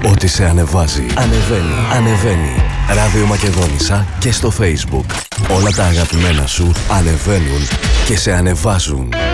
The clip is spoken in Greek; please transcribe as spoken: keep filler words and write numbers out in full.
Ό,τι σε ανεβάζει, ανεβαίνει, ανεβαίνει. Ράδιο Μακεδόνισσα και στο Facebook. Όλα τα αγαπημένα σου ανεβαίνουν και σε ανεβάζουν.